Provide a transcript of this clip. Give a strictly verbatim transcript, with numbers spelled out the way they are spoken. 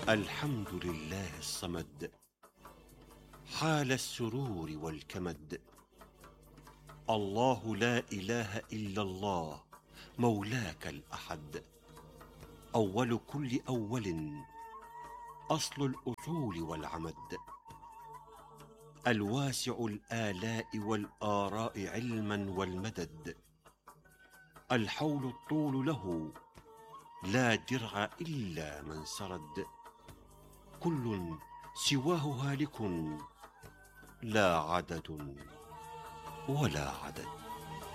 الحمد لله الصمد، حال السرور والكمد. الله لا إله إلا الله، مولاك الأحد. أول كل أول، أصل الأصول والعمد. الواسع الآلاء والآراء علما والمدد. الحول الطول له، لا درع إلا من سرد. كل سواه هالك، لا عدد ولا عدد.